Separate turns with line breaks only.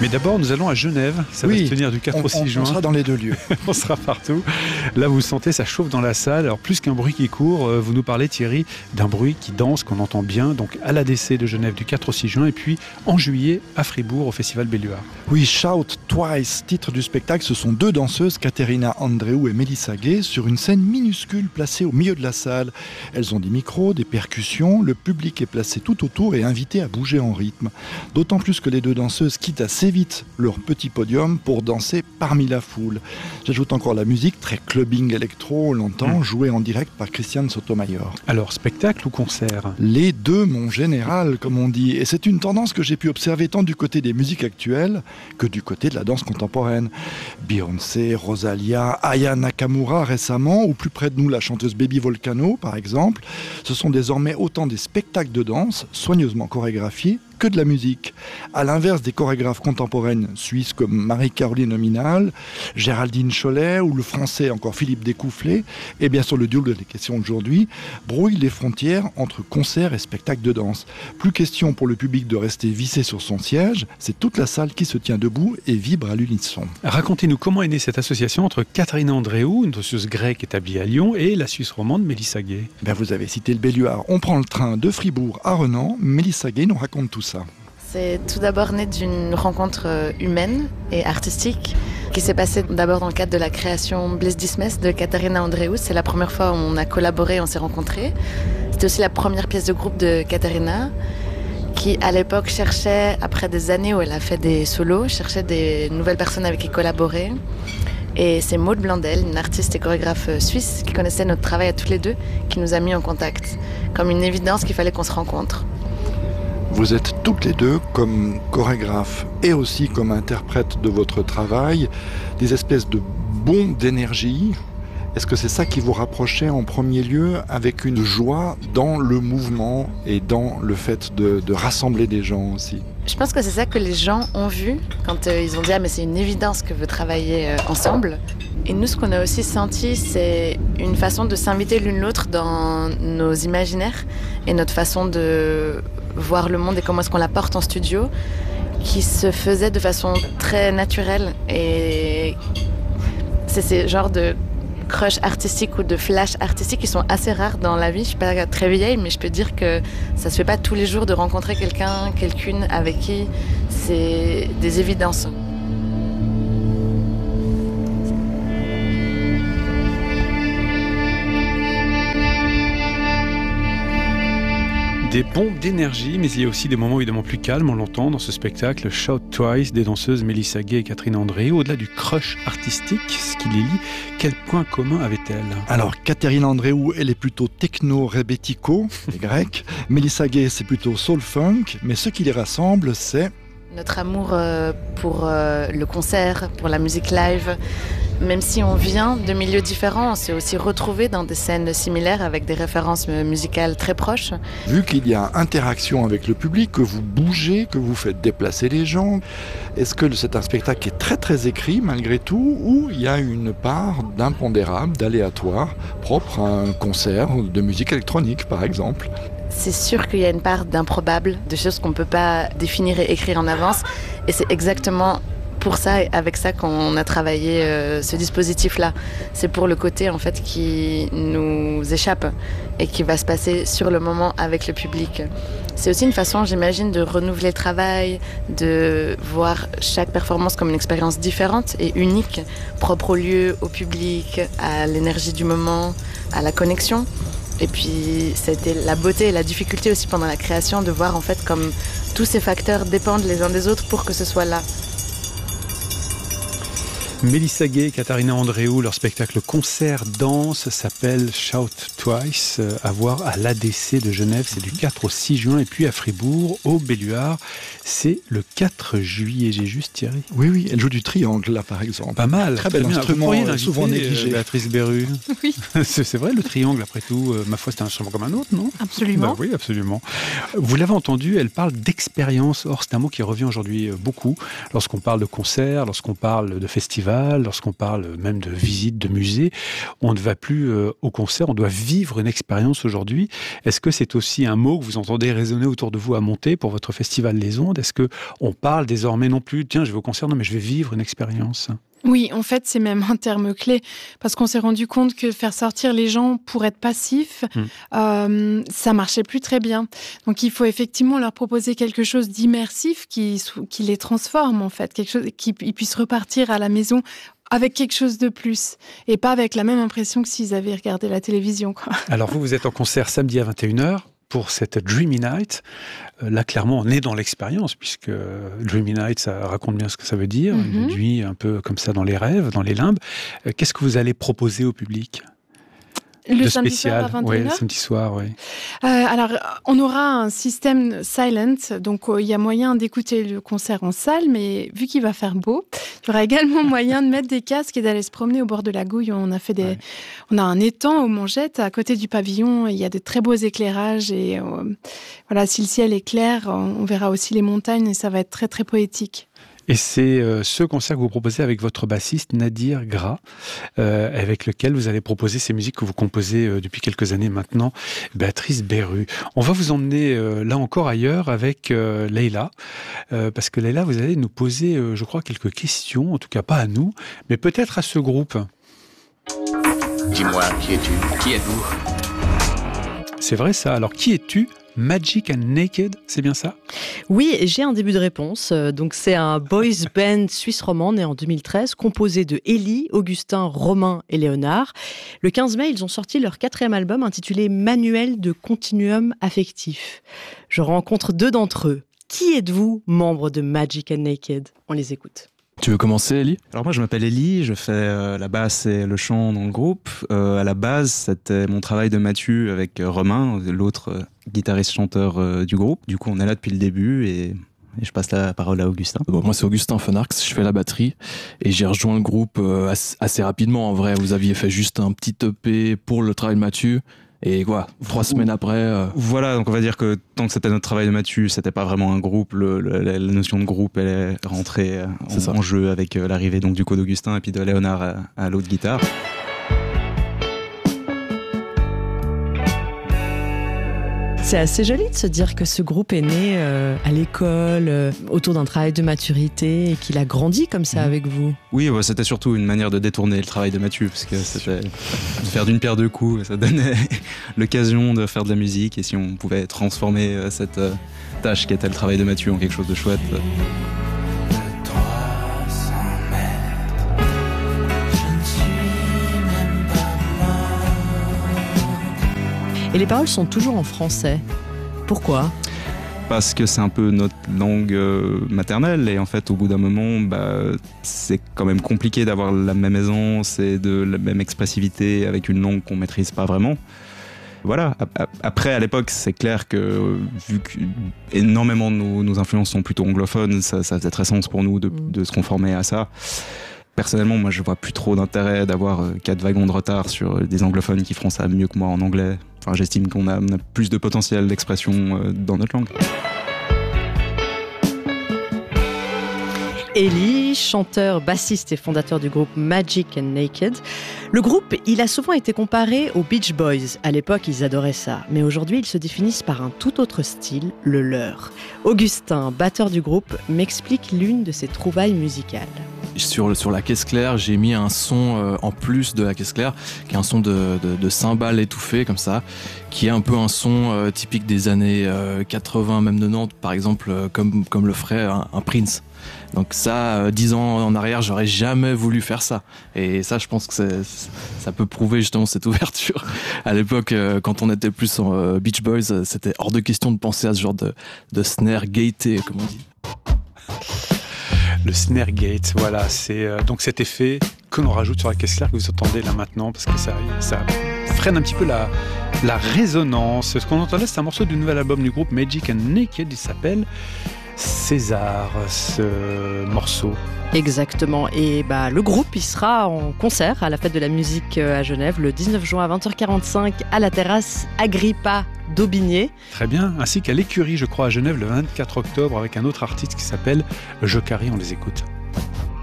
Mais d'abord, nous allons à Genève. Ça va se tenir du 4 au 6 juin.
On sera dans les deux lieux.
On sera partout. Là, vous sentez, ça chauffe dans la salle. Alors, plus qu'un bruit qui court, vous nous parlez, Thierry, d'un bruit qui danse, qu'on entend bien. Donc, à l'ADC de Genève du 4 au 6 juin. Et puis, en juillet, à Fribourg, au Festival Belluard.
Oui, Shout Twice, titre du spectacle. Ce sont deux danseuses, Katerina Andreou et Melissa Gay, sur une scène minuscule placée au milieu de la salle. Elles ont des micros, des percussions. Le public est placé tout autour et invité à bouger en rythme. D'autant plus que les deux danseuses quittent assez vite leur petit podium pour danser parmi la foule. J'ajoute encore la musique, très clubbing électro, on l'entend, jouée en direct par Christian Sotomayor.
Alors, spectacle ou concert ?
Les deux, mon général, comme on dit. Et c'est une tendance que j'ai pu observer tant du côté des musiques actuelles que du côté de la danse contemporaine. Beyoncé, Rosalia, Aya Nakamura récemment, ou plus près de nous la chanteuse Baby Volcano par exemple, ce sont désormais autant des spectacles de danse soigneusement chorégraphiés que de la musique. À l'inverse des chorégraphes contemporaines suisses comme Marie-Caroline Nominal, Géraldine Chollet ou le français encore Philippe Découfflé, et bien sûr le duel de la question d'aujourd'hui, brouille les frontières entre concert et spectacle de danse. Plus question pour le public de rester vissé sur son siège, c'est toute la salle qui se tient debout et vibre à l'unisson.
Racontez-nous comment est née cette association entre Katarina Andreou, une danseuse grecque établie à Lyon, et la Suisse romande Melissa Gay.
Vous avez cité le Belluard. On prend le train de Fribourg à Renan. Melissa Gay nous raconte tout ça.
C'est tout d'abord né d'une rencontre humaine et artistique qui s'est passée d'abord dans le cadre de la création Bliss Dismess de Katarina Andreou. C'est la première fois où on a collaboré, on s'est rencontrés. C'était aussi la première pièce de groupe de Katarina qui à l'époque cherchait, après des années où elle a fait des solos, cherchait des nouvelles personnes avec qui collaborer. Et c'est Maud Blandel, une artiste et chorégraphe suisse qui connaissait notre travail à toutes les deux, qui nous a mis en contact. Comme une évidence qu'il fallait qu'on se rencontre.
Vous êtes toutes les deux, comme chorégraphe et aussi comme interprète de votre travail, des espèces de bombes d'énergie. Est-ce que c'est ça qui vous rapprochait en premier lieu avec une joie dans le mouvement et dans le fait de rassembler des gens aussi ?
Je pense que c'est ça que les gens ont vu quand ils ont dit « Ah mais c'est une évidence que vous travaillez ensemble ». Et nous, ce qu'on a aussi senti, c'est une façon de s'inviter l'une l'autre dans nos imaginaires et notre façon de voir le monde et comment est-ce qu'on la porte en studio, qui se faisait de façon très naturelle. Et c'est ces genres de crush artistique ou de flash artistique qui sont assez rares dans la vie. Je suis pas très vieille, mais je peux dire que ça se fait pas tous les jours de rencontrer quelqu'un, quelqu'une avec qui c'est des évidences.
Des bombes d'énergie, mais il y a aussi des moments évidemment plus calmes, on l'entend dans ce spectacle Shout Twice des danseuses Melissa Gay et Katarina Andreou. Au-delà du crush artistique, ce qui les lie, quel point commun avaient-elles ?
Alors, Katarina Andreou, elle est plutôt techno-rebético, les Grecs. Melissa Gay, c'est plutôt soul-funk, mais ce qui les rassemble, c'est...
notre amour pour le concert, pour la musique live. Même si on vient de milieux différents, on s'est aussi retrouvés dans des scènes similaires avec des références musicales très proches.
Vu qu'il y a interaction avec le public, que vous bougez, que vous faites déplacer les gens, est-ce que c'est un spectacle qui est très très écrit malgré tout, ou il y a une part d'impondérable, d'aléatoire, propre à un concert de musique électronique par exemple ?
C'est sûr qu'il y a une part d'improbable, de choses qu'on ne peut pas définir et écrire en avance. Et c'est exactement pour ça et avec ça qu'on a travaillé ce dispositif-là. C'est pour le côté en fait qui nous échappe et qui va se passer sur le moment avec le public. C'est aussi une façon, j'imagine, de renouveler le travail, de voir chaque performance comme une expérience différente et unique, propre au lieu, au public, à l'énergie du moment, à la connexion. Et puis, c'était la beauté et la difficulté aussi pendant la création de voir en fait comme tous ces facteurs dépendent les uns des autres pour que ce soit là.
Melissa Gay et Katarina Andreou, leur spectacle concert-danse s'appelle Shout Twice, à voir à l'ADC de Genève, c'est du 4 au 6 juin, et puis à Fribourg, au Belluard, c'est le 4 juillet, j'ai juste Thierry.
Oui, elle joue du triangle là par exemple.
Pas mal,
très bel instrument, souvent négligé.
Béatrice Berru.
Oui.
C'est vrai, le triangle après tout, ma foi c'est un instrument comme un autre, non ?
Absolument.
Oui, absolument. Vous l'avez entendu, elle parle d'expérience, or c'est un mot qui revient aujourd'hui beaucoup, lorsqu'on parle de concert, lorsqu'on parle de festival, festivals, lorsqu'on parle même de visites de musées, on ne va plus au concert, on doit vivre une expérience aujourd'hui. Est-ce que c'est aussi un mot que vous entendez résonner autour de vous à monter pour votre festival Les Ondes? Est-ce qu'on parle désormais non plus, tiens, je vais au concert, non mais je vais vivre une expérience?
Oui, en fait, c'est même un terme clé, parce qu'on s'est rendu compte que faire sortir les gens pour être passifs, ça marchait plus très bien. Donc, il faut effectivement leur proposer quelque chose d'immersif qui les transforme, en fait, quelque chose qu'ils puissent repartir à la maison avec quelque chose de plus, et pas avec la même impression que s'ils avaient regardé la télévision, quoi. Alors,
vous êtes en concert samedi à 21h. Pour cette Dreamy Night, là clairement on est dans l'expérience, puisque Dreamy Night ça raconte bien ce que ça veut dire, une nuit un peu comme ça dans les rêves, dans les limbes. Qu'est-ce que vous allez proposer au public ?
Le samedi soir à 21h ?
Oui, le samedi soir, oui.
Alors, on aura un système silent, donc il y a moyen d'écouter le concert en salle, mais vu qu'il va faire beau, il y aura également moyen de mettre des casques et d'aller se promener au bord de la Gouille. On a un étang aux Mangettes, à côté du pavillon, il y a de très beaux éclairages, et voilà, si le ciel est clair, on verra aussi les montagnes, et ça va être très très poétique.
Et c'est ce concert que vous proposez avec votre bassiste Nadir Gras, avec lequel vous allez proposer ces musiques que vous composez depuis quelques années maintenant, Béatrice Berru. On va vous emmener là encore ailleurs avec Leïla, parce que Leïla, vous allez nous poser, je crois, quelques questions, en tout cas pas à nous, mais peut-être à ce groupe.
Dis-moi, qui es-tu ? Qui êtes-vous ?
C'est vrai ça, alors qui es-tu ? Magic and Naked, c'est bien ça ?
Oui, j'ai un début de réponse. Donc c'est un boys band suisse roman né en 2013, composé de Élie, Augustin, Romain et Léonard. Le 15 mai, ils ont sorti leur 4e album intitulé Manuel de continuum affectif. Je rencontre 2 d'entre eux. Qui êtes-vous, membre de Magic and Naked ? On les écoute.
Tu veux commencer, Élie ?
Alors moi, je m'appelle Élie, je fais la basse et le chant dans le groupe. À la base, c'était mon travail de Mathieu avec Romain, l'autre guitariste-chanteur du groupe. Du coup, on est là depuis le début et je passe la parole à Augustin.
Bon, moi, c'est Augustin Fenarx, je fais la batterie et j'ai rejoint le groupe assez rapidement. En vrai, vous aviez fait juste un petit EP pour le travail de Mathieu. Et quoi, 3 semaines après...
Voilà, donc on va dire que tant que c'était notre travail de Mathieu, c'était pas vraiment un groupe. La notion de groupe, elle est rentrée en jeu avec l'arrivée donc, du coup d'Augustin et puis de Léonard à l'autre guitare.
C'est assez joli de se dire que ce groupe est né à l'école, autour d'un travail de maturité, et qu'il a grandi comme ça avec vous.
Oui, bah, c'était surtout une manière de détourner le travail de Mathieu, parce que c'était de faire d'une pierre deux coups, ça donnait l'occasion de faire de la musique, et si on pouvait transformer cette tâche qui était le travail de Mathieu en quelque chose de chouette.
Et les paroles sont toujours en français. Pourquoi ?
Parce que c'est un peu notre langue maternelle et en fait au bout d'un moment c'est quand même compliqué d'avoir la même aisance et de la même expressivité avec une langue qu'on maîtrise pas vraiment. Voilà. Après à l'époque c'est clair que vu qu'énormément de nos influences sont plutôt anglophones, ça faisait très sens pour nous de se conformer à ça. Personnellement, moi, je vois plus trop d'intérêt d'avoir 4 wagons de retard sur des anglophones qui feront ça mieux que moi en anglais. Enfin, j'estime qu'on a plus de potentiel d'expression dans notre langue.
Élie, chanteur, bassiste et fondateur du groupe Magic and Naked. Le groupe, il a souvent été comparé aux Beach Boys. À l'époque, ils adoraient ça. Mais aujourd'hui, ils se définissent par un tout autre style, le leur. Augustin, batteur du groupe, m'explique l'une de ses trouvailles musicales.
Sur la caisse claire, j'ai mis un son en plus de la caisse claire, qui est un son de cymbales étouffées comme ça, qui est un peu un son typique des années 80, même 90, par exemple, comme le ferait un Prince. Donc ça, 10 ans en arrière, j'aurais jamais voulu faire ça. Et ça, je pense que ça peut prouver justement cette ouverture. À l'époque, quand on était plus en Beach Boys, c'était hors de question de penser à ce genre de snare gaité, comme on dit.
Le snare gate, voilà, c'est donc cet effet que l'on rajoute sur la caisse claire que vous entendez là maintenant, parce que ça freine un petit peu la résonance. Ce qu'on entendait, c'est un morceau du nouvel album du groupe Magic and Naked, il s'appelle César, ce morceau.
Exactement, et le groupe il sera en concert à la Fête de la musique à Genève le 19 juin à 20h45 à la terrasse Agrippa d'Aubigné.
Très bien, ainsi qu'à l'Écurie, je crois, à Genève le 24 octobre avec un autre artiste qui s'appelle Jokari, on les écoute.